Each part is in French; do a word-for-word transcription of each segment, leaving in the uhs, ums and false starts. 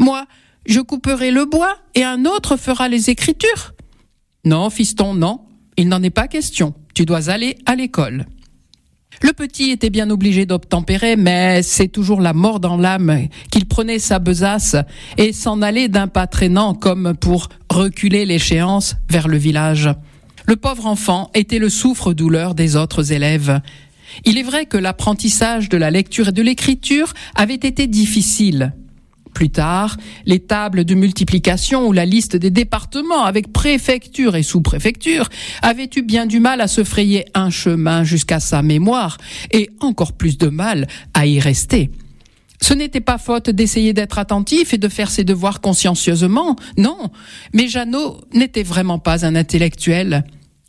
Moi, je couperai le bois et un autre fera les écritures. » »« Non, fiston, non, il n'en est pas question. Tu dois aller à l'école. » Le petit était bien obligé d'obtempérer, mais c'est toujours la mort dans l'âme qu'il prenait sa besace et s'en allait d'un pas traînant comme pour reculer l'échéance vers le village. Le pauvre enfant était le souffre-douleur des autres élèves. Il est vrai que l'apprentissage de la lecture et de l'écriture avait été difficile. Plus tard, les tables de multiplication ou la liste des départements avec préfecture et sous-préfecture avaient eu bien du mal à se frayer un chemin jusqu'à sa mémoire et encore plus de mal à y rester. Ce n'était pas faute d'essayer d'être attentif et de faire ses devoirs consciencieusement, non, mais Jeannot n'était vraiment pas un intellectuel.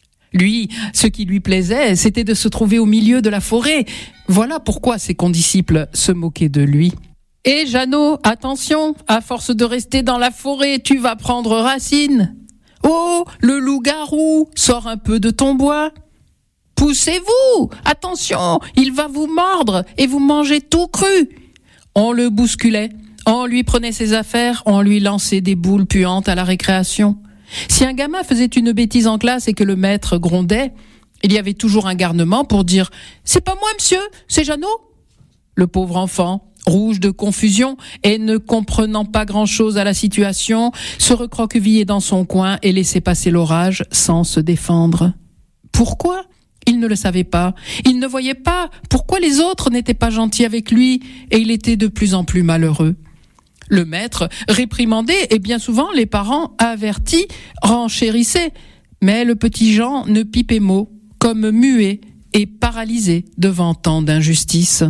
Lui, ce qui lui plaisait, c'était de se trouver au milieu de la forêt. Voilà pourquoi ses condisciples se moquaient de lui. « Eh Jeannot, attention, à force de rester dans la forêt, tu vas prendre racine. Oh, le loup-garou, sors un peu de ton bois. Poussez-vous, attention, il va vous mordre et vous manger tout cru. » On le bousculait, on lui prenait ses affaires, on lui lançait des boules puantes à la récréation. Si un gamin faisait une bêtise en classe et que le maître grondait, il y avait toujours un garnement pour dire « C'est pas moi, monsieur, c'est Jeannot. » Le pauvre enfant, rouge de confusion et ne comprenant pas grand-chose à la situation, se recroquevillait dans son coin et laissait passer l'orage sans se défendre. Pourquoi ? Il ne le savait pas. Il ne voyait pas pourquoi les autres n'étaient pas gentils avec lui et il était de plus en plus malheureux. Le maître réprimandait et bien souvent les parents avertis renchérissaient, mais le petit Jean ne pipait mot, comme muet et paralysé devant tant d'injustice.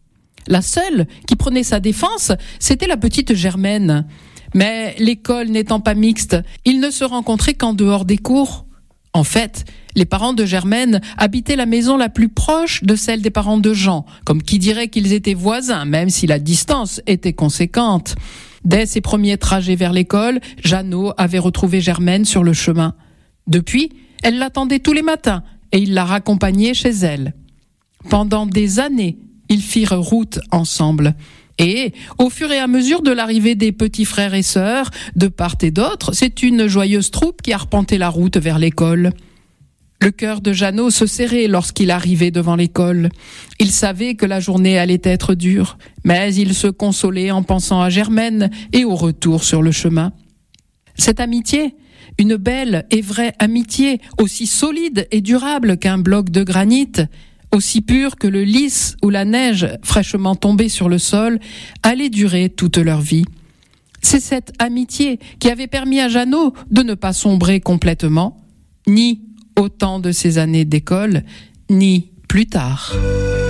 La seule qui prenait sa défense, c'était la petite Germaine. Mais l'école n'étant pas mixte, ils ne se rencontraient qu'en dehors des cours. En fait, les parents de Germaine habitaient la maison la plus proche de celle des parents de Jean, comme qui dirait qu'ils étaient voisins, même si la distance était conséquente. Dès ses premiers trajets vers l'école, Jeannot avait retrouvé Germaine sur le chemin. Depuis, elle l'attendait tous les matins et il la raccompagnait chez elle. Pendant des années, ils firent route ensemble. Et, au fur et à mesure de l'arrivée des petits frères et sœurs, de part et d'autre, c'est une joyeuse troupe qui arpentait la route vers l'école. Le cœur de Jeannot se serrait lorsqu'il arrivait devant l'école. Il savait que la journée allait être dure, mais il se consolait en pensant à Germaine et au retour sur le chemin. Cette amitié, une belle et vraie amitié, aussi solide et durable qu'un bloc de granit, aussi pure que le lys ou la neige fraîchement tombée sur le sol, allait durer toute leur vie. C'est cette amitié qui avait permis à Jeannot de ne pas sombrer complètement, ni au temps de ses années d'école, ni plus tard.